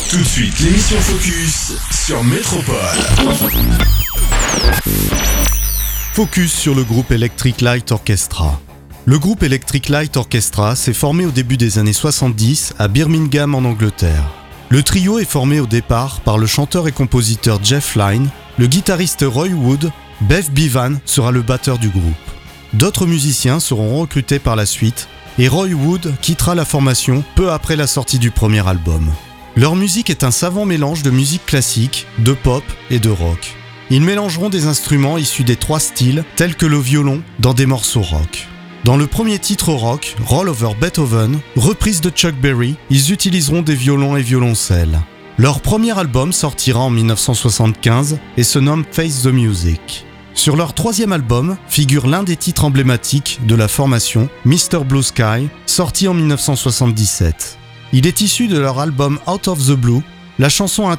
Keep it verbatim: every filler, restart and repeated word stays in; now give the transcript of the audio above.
Tout de suite, l'émission Focus sur Métropole. Focus sur le groupe Electric Light Orchestra. Le groupe Electric Light Orchestra s'est formé au début des années soixante-dix à Birmingham en Angleterre. Le trio est formé au départ par le chanteur et compositeur Jeff Lynne, le guitariste Roy Wood, Bev Bevan sera le batteur du groupe. D'autres musiciens seront recrutés par la suite et Roy Wood quittera la formation peu après la sortie du premier album. Leur musique est un savant mélange de musique classique, de pop et de rock. Ils mélangeront des instruments issus des trois styles, tels que le violon, dans des morceaux rock. Dans le premier titre rock, Roll Over Beethoven, reprise de Chuck Berry, ils utiliseront des violons et violoncelles. Leur premier album sortira en dix-neuf cent soixante-quinze et se nomme Face the Music. Sur leur troisième album figure l'un des titres emblématiques de la formation, mister Blue Sky, sorti en dix-neuf cent soixante-dix-sept. Il est issu de leur album Out of the Blue. La chanson